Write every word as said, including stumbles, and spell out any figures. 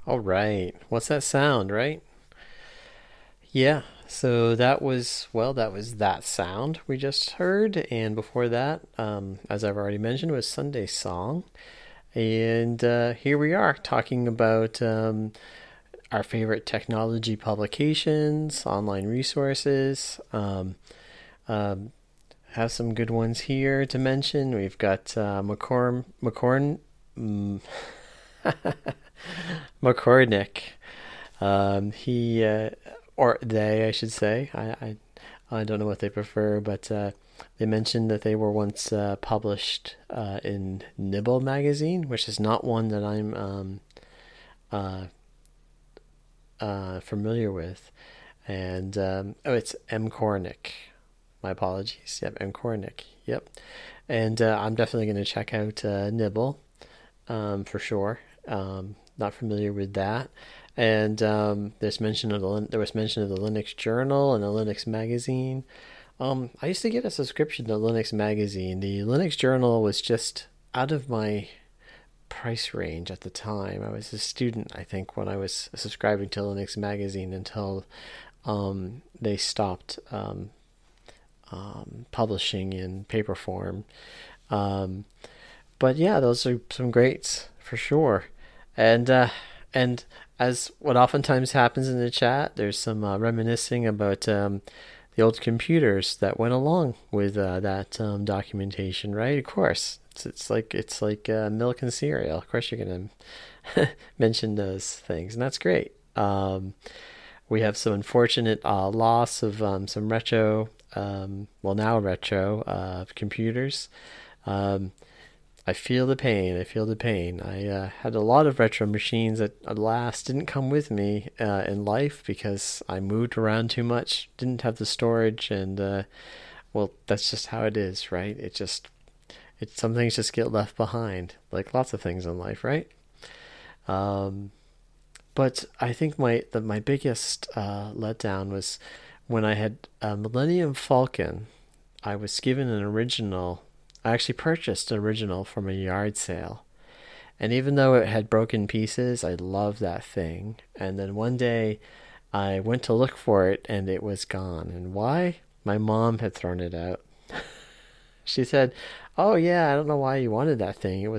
All right. What's that sound, right? Yeah. So that was, well, that was that sound we just heard. And before that, um, as I've already mentioned, was Sunday Song. And uh, here we are talking about um, our favorite technology publications, online resources. Um, um, have some good ones here to mention. We've got uh, McCorm, McCorn, mm, McCornick. Um, he uh, or they, I should say. I, I I don't know what they prefer, but uh, they mentioned that they were once uh, published uh, in Nibble magazine, which is not one that I'm um, uh, uh, familiar with. And um, oh, it's M. Cornick. My apologies. Yep, M. Cornick. Yep. And uh, I'm definitely going to check out uh, Nibble um, for sure. Um, not familiar with that. And um, there's mention of the there was mention of the Linux Journal and the Linux Magazine. Um, I used to get a subscription to Linux Magazine. The Linux Journal was just out of my price range at the time. I was a student, I think, when I was subscribing to Linux Magazine until um, they stopped um, um, publishing in paper form. Um, but yeah, those are some greats for sure. And uh, and as what oftentimes happens in the chat, there's some uh, reminiscing about um, the old computers that went along with uh, that um, documentation, right? Of course, it's, it's like it's like uh, milk and cereal. Of course, you're gonna mention those things, and that's great. Um, we have some unfortunate uh, loss of um, some retro, um, well now retro uh, computers. Um, I feel the pain. I feel the pain. I uh, had a lot of retro machines that, alas, didn't come with me uh, in life because I moved around too much, didn't have the storage, and uh, well, that's just how it is, right? It just, it some things just get left behind, like lots of things in life, right? Um, but I think my the, my biggest uh, letdown was when I had a Millennium Falcon. I was given an original. I actually purchased an original from a yard sale. And even though it had broken pieces, I loved that thing. And then one day I went to look for it and it was gone. And why? My mom had thrown it out. She said, "Oh, yeah, I don't know why you wanted that thing. It was